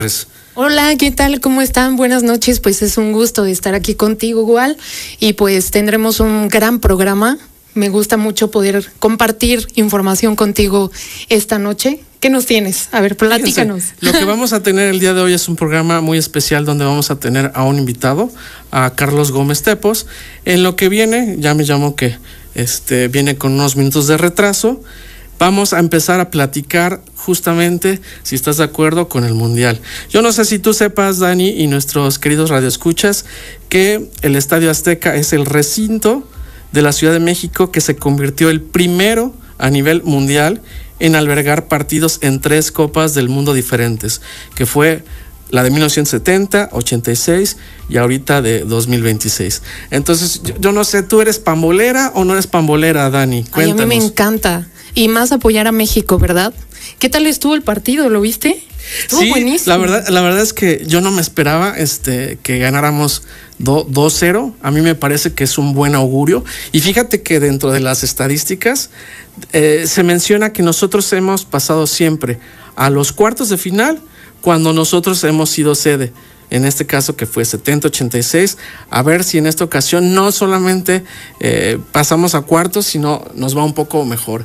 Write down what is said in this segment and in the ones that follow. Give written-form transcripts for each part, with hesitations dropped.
Hola, ¿qué tal? ¿Cómo están? Buenas noches, pues es un gusto estar aquí contigo igual y pues tendremos un gran programa. Me gusta mucho poder compartir información contigo esta noche. ¿Qué nos tienes? A ver, platícanos. Fíjense, lo que vamos a tener el día de hoy es un programa muy especial donde vamos a tener a un invitado, a Carlos Gómez Tepos. En lo que viene, ya me llamo que viene con unos minutos de retraso. Vamos a empezar a platicar justamente, si estás de acuerdo, con el Mundial. Yo no sé si tú sepas, Dani, y nuestros queridos radioescuchas, que el Estadio Azteca es el recinto de la Ciudad de México que se convirtió el primero a nivel mundial en albergar partidos en 3 copas del mundo diferentes, que fue la de 1970, 86 y ahorita de 2026. Entonces, yo no sé, ¿tú eres pambolera o no eres pambolera, Dani? Cuéntanos. Ay, a mí me encanta. Y más apoyar a México, ¿verdad? ¿Qué tal estuvo el partido? ¿Lo viste? Estuvo buenísimo. La verdad es que yo no me esperaba que ganáramos 2-0. A mí me parece que es un buen augurio. Y fíjate que dentro de las estadísticas se menciona que nosotros hemos pasado siempre a los cuartos de final cuando nosotros hemos sido sede. En este caso que fue 70-86, a ver si en esta ocasión no solamente pasamos a cuartos, sino nos va un poco mejor.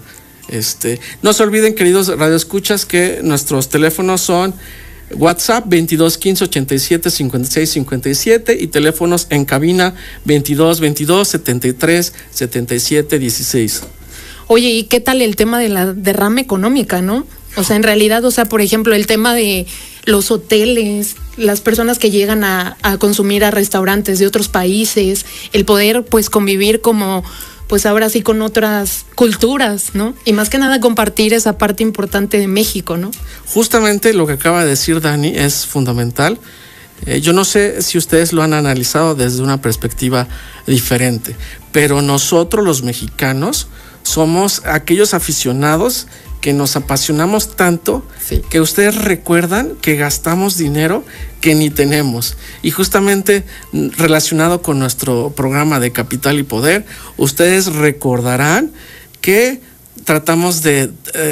No se olviden, queridos radioescuchas, que nuestros teléfonos son WhatsApp 22 15 87 56 57 y teléfonos en cabina 22 22 73 77 16. Oye, ¿y qué tal el tema de la derrama económica, no? O sea, en realidad, por ejemplo, el tema de los hoteles, las personas que llegan a consumir a restaurantes de otros países, el poder pues convivir como pues ahora sí con otras culturas, ¿no? Y más que nada compartir esa parte importante de México, ¿no? Justamente lo que acaba de decir Dani es fundamental. Yo no sé si ustedes lo han analizado desde una perspectiva diferente, pero nosotros los mexicanos somos aquellos aficionados que nos apasionamos tanto, sí, que ustedes recuerdan que gastamos dinero que ni tenemos. Y justamente relacionado con nuestro programa de Capital y Poder, ustedes recordarán que tratamos de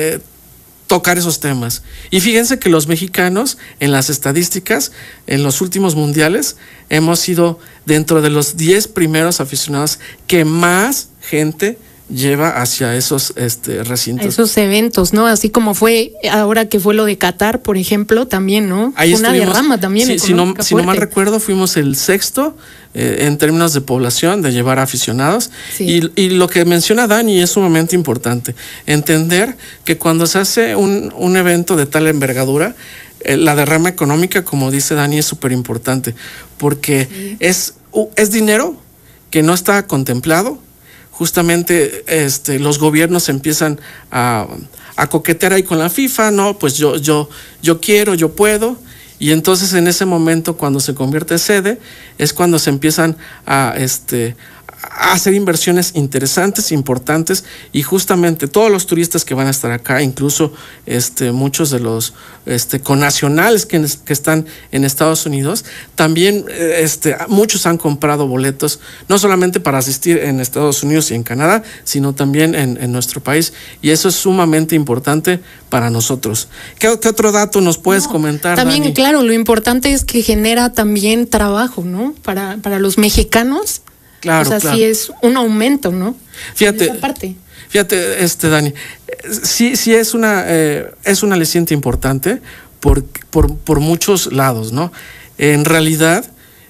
tocar esos temas. Y fíjense que los mexicanos, en las estadísticas, en los últimos mundiales, hemos sido dentro de los 10 primeros aficionados que más gente lleva hacia esos recintos. Esos eventos, ¿no? Así como fue ahora que fue lo de Qatar, por ejemplo, también, ¿no? Ahí una derrama también. Sí, si no mal recuerdo, fuimos el 6º en términos de población, de llevar aficionados. Sí. Y lo que menciona Dani es sumamente importante. Entender que cuando se hace un evento de tal envergadura, la derrama económica, como dice Dani, es súper importante. Porque sí, es dinero que no está contemplado. Justamente los gobiernos empiezan a coquetear ahí con la FIFA, no, pues yo quiero, yo puedo, y entonces en ese momento cuando se convierte en sede es cuando se empiezan a hacer inversiones interesantes, importantes, y justamente todos los turistas que van a estar acá, incluso muchos de los connacionales que están en Estados Unidos, también muchos han comprado boletos, no solamente para asistir en Estados Unidos y en Canadá, sino también en nuestro país, y eso es sumamente importante para nosotros. ¿Qué otro dato nos puedes comentar, también, Dani? Claro, lo importante es que genera también trabajo, ¿no? Para los mexicanos. Claro, o sea, claro. Sí es un aumento, ¿no? Fíjate, esa parte. Fíjate, Dani, sí es una aliciente importante por muchos lados, ¿no? En realidad,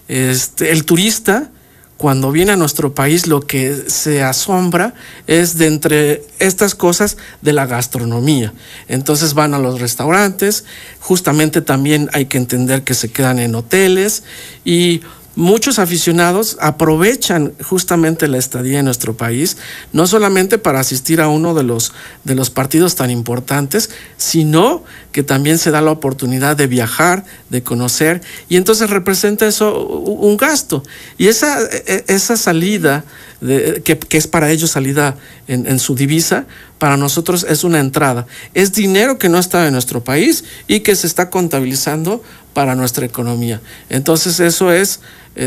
el turista, cuando viene a nuestro país, lo que se asombra es de entre estas cosas de la gastronomía. Entonces van a los restaurantes, justamente también hay que entender que se quedan en hoteles, y muchos aficionados aprovechan justamente la estadía en nuestro país, no solamente para asistir a uno de los partidos tan importantes, sino que también se da la oportunidad de viajar, de conocer, y entonces representa eso un gasto. Y esa salida, que es para ellos salida en su divisa, para nosotros es una entrada. Es dinero que no está en nuestro país y que se está contabilizando para nuestra economía. Entonces eso es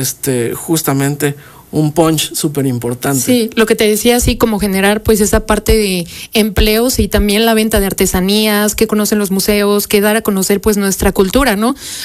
justamente un punch súper importante. Sí, lo que te decía, así como generar pues esa parte de empleos y también la venta de artesanías, que conocen los museos, que dar a conocer pues nuestra cultura, ¿no?